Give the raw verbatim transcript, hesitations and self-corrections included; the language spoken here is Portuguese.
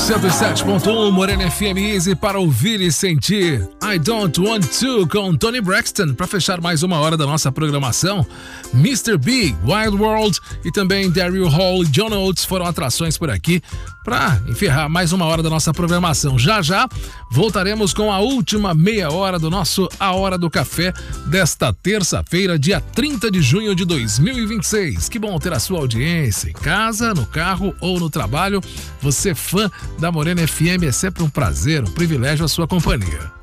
cento e sete ponto um Morena F M Easy para ouvir e sentir. I Don't Want To com Toni Braxton para fechar mais uma hora da nossa programação. mister B, Wild World e também Daryl Hall e John Oates foram atrações por aqui para encerrar mais uma hora da nossa programação. Já já voltaremos com a última meia hora do nosso A Hora do Café desta terça-feira, dia trinta de junho de dois mil e vinte e seis. Que bom ter a sua audiência em casa, no carro ou no trabalho. Você fã da Morena F M, é sempre um prazer, um privilégio a sua companhia.